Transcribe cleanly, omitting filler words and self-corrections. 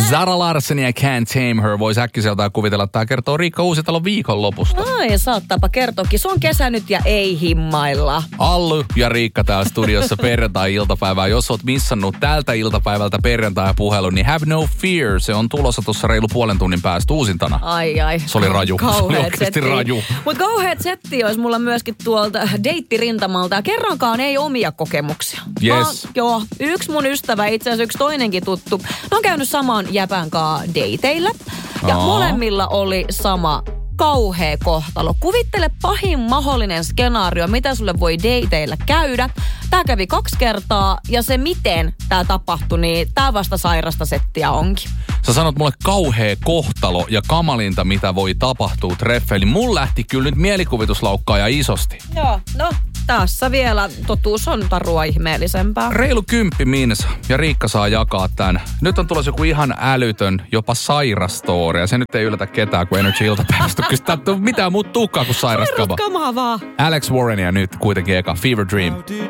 Zara Larsson ja Can't Tame Her voisi äkkiseltään kuvitella, että tämä kertoo Riikka Uusitalon viikonlopusta. Ai, saattaapa kertoakin. Se on kesä nyt ja ei himmailla. Allu ja Riikka täällä studiossa perjantai-iltapäivää. Jos oot missannut tältä iltapäivältä perjantai-puhelun, niin have no fear. Se on tulossa tuossa reilu puolen tunnin päästä uusintana. Ai. Se oli raju. Se oli oikeasti raju. Mutta kauheat setti olisi mulla myöskin tuolta deittirintamalta. Ja kerrankaan ei omia kokemuksia. Yes. Yksi mun ystävä, itse asiassa yksi toinenkin tuttu. Ne on käynyt saman jäpän kanssa deiteillä. Ja molemmilla oli sama kauhea kohtalo. Kuvittele pahin mahdollinen skenaario, mitä sulle voi deiteillä käydä. Tää kävi 2 kertaa ja se miten tää tapahtui, niin tää vasta sairasta settiä onkin. Sä sanot mulle kauhea kohtalo ja kamalinta, mitä voi tapahtua treffeillä. Mun lähti kyllä nyt mielikuvituslaukkaa ja isosti. Joo, no tässä vielä totuus on tarua ihmeellisempää. Reilu 10 minsa ja Riikka saa jakaa tän. Nyt on tulossa joku ihan älytön, jopa sairas story. Ja se nyt ei yllätä ketään, kun Energy-iltapäivästä kysytään, mitään muut tukkaa kuin sairas kama. Kamaa vaan. Alex Warrenia nyt kuitenkin eka Fever Dream.